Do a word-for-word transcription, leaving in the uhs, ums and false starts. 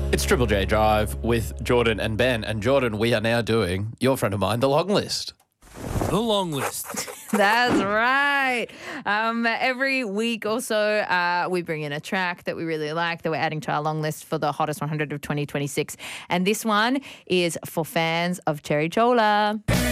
It's Triple J Drive with Jordan and Ben. And Jordan, we are now doing your friend of mine, The Long List. The Long List. That's right. Um, every week or so, uh, we bring in a track that we really like that we're adding to our long list for the hottest one hundred of twenty twenty-six. And this one is for fans of Cherry Chola.